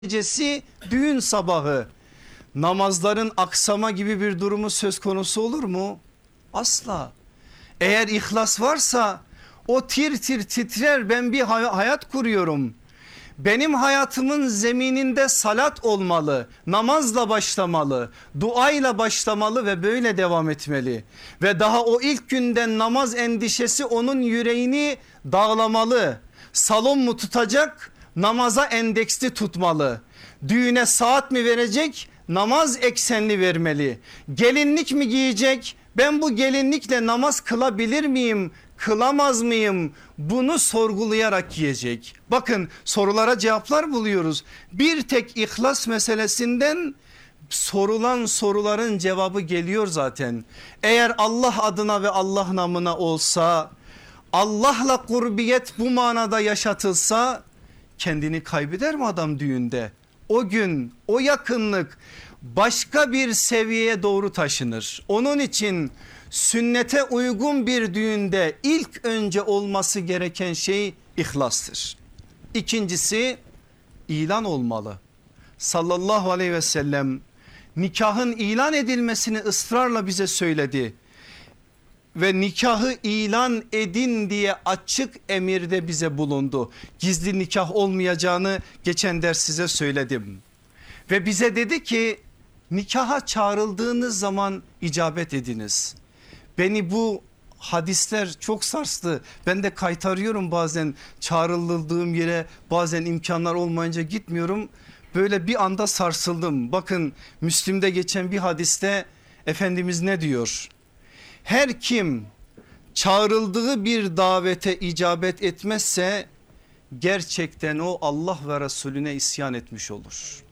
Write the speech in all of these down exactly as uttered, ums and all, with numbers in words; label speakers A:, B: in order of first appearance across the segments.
A: gecesi düğün sabahı. Namazların aksama gibi bir durumu söz konusu olur mu? Asla. Eğer ihlas varsa o tir tir titrer, ben bir hayat kuruyorum. Benim hayatımın zemininde salat olmalı, namazla başlamalı, duayla başlamalı ve böyle devam etmeli. Ve daha o ilk günden namaz endişesi onun yüreğini dağlamalı. Salon mu tutacak, namaza endeksli tutmalı. Düğüne saat mi verecek, namaz eksenli vermeli. Gelinlik mi giyecek, ben bu gelinlikle namaz kılabilir miyim, kılamaz mıyım, bunu sorgulayarak giyecek. Bakın sorulara cevaplar buluyoruz. Bir tek ihlas meselesinden sorulan soruların cevabı geliyor zaten. Eğer Allah adına ve Allah namına olsa, Allah'la kurbiyet bu manada yaşatılsa, kendini kaybeder mi adam düğünde? O gün o yakınlık başka bir seviyeye doğru taşınır. Onun için sünnete uygun bir düğünde ilk önce olması gereken şey ihlastır. İkincisi ilan olmalı. Sallallahu aleyhi ve sellem nikahın ilan edilmesini ısrarla bize söyledi. Ve nikahı ilan edin diye açık emirde bize bulundu. Gizli nikah olmayacağını geçen ders size söyledim. Ve bize dedi ki nikaha çağrıldığınız zaman icabet ediniz. Beni bu hadisler çok sarstı. Ben de kaytarıyorum bazen, çağrıldığım yere bazen imkanlar olmayınca gitmiyorum. Böyle bir anda sarsıldım. Bakın Müslim'de geçen bir hadiste Efendimiz ne diyor? Her kim çağrıldığı bir davete icabet etmezse gerçekten o Allah ve Resulüne isyan etmiş olur.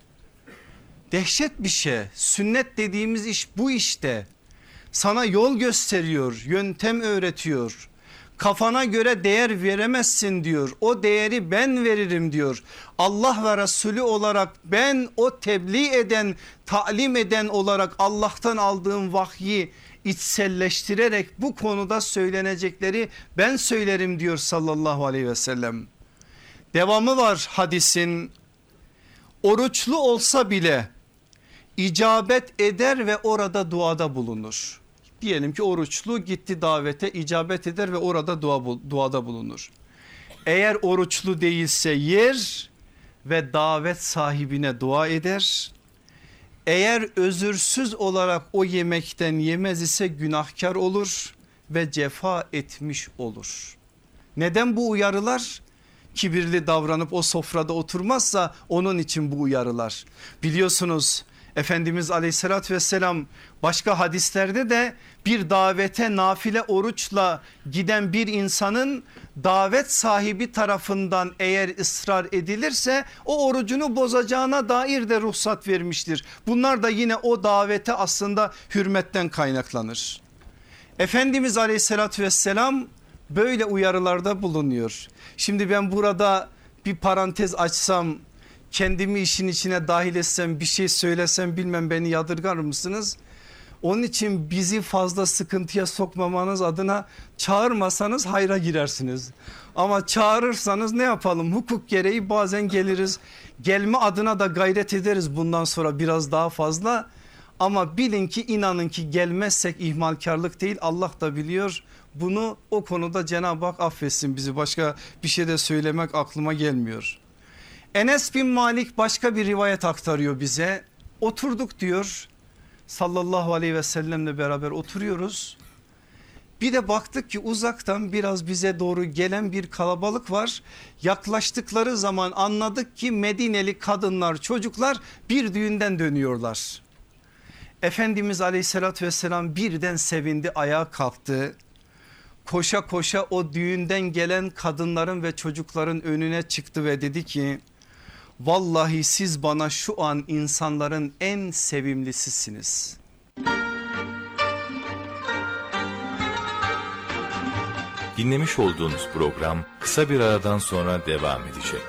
A: Dehşet bir şey. Sünnet dediğimiz iş bu işte. Sana yol gösteriyor, yöntem öğretiyor. Kafana göre değer veremezsin diyor. O değeri ben veririm diyor. Allah ve Resulü olarak ben o tebliğ eden, talim eden olarak Allah'tan aldığım vahyi içselleştirerek bu konuda söylenecekleri ben söylerim diyor sallallahu aleyhi ve sellem. Devamı var hadisin. Oruçlu olsa bile icabet eder ve orada duada bulunur. Diyelim ki oruçlu gitti davete, icabet eder ve orada dua, duada bulunur. Eğer oruçlu değilse yer ve davet sahibine dua eder. Eğer özürsüz olarak o yemekten yemez ise günahkar olur ve cefa etmiş olur. Neden bu uyarılar? Kibirli davranıp o sofrada oturmazsa onun için bu uyarılar. Biliyorsunuz Efendimiz aleyhissalatü vesselam başka hadislerde de bir davete nafile oruçla giden bir insanın davet sahibi tarafından eğer ısrar edilirse o orucunu bozacağına dair de ruhsat vermiştir. Bunlar da yine o davete aslında hürmetten kaynaklanır. Efendimiz aleyhissalatü vesselam böyle uyarılarda bulunuyor. Şimdi ben burada bir parantez açsam, kendimi işin içine dahil etsem, bir şey söylesem bilmem beni yadırgar mısınız? Onun için bizi fazla sıkıntıya sokmamanız adına çağırmasanız hayra girersiniz. Ama çağırırsanız ne yapalım, hukuk gereği bazen geliriz. Gelme adına da gayret ederiz bundan sonra biraz daha fazla. Ama bilin ki, inanın ki gelmezsek ihmalkarlık değil, Allah da biliyor. Bunu o konuda Cenab-ı Hak affetsin bizi, başka bir şey de söylemek aklıma gelmiyor. Enes bin Malik başka bir rivayet aktarıyor bize. Oturduk diyor, sallallahu aleyhi ve sellemle beraber oturuyoruz. Bir de baktık ki uzaktan biraz bize doğru gelen bir kalabalık var. Yaklaştıkları zaman anladık ki Medineli kadınlar, çocuklar bir düğünden dönüyorlar. Efendimiz aleyhissalatü vesselam birden sevindi, ayağa kalktı. Koşa koşa o düğünden gelen kadınların ve çocukların önüne çıktı ve dedi ki vallahi siz bana şu an insanların en sevimlisisiniz.
B: Dinlemiş olduğunuz program kısa bir aradan sonra devam edecek.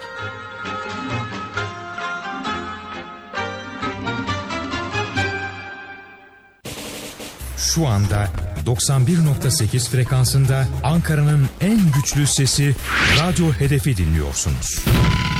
C: Şu anda doksan bir nokta sekiz frekansında Ankara'nın en güçlü sesi Radyo Hedef'i dinliyorsunuz.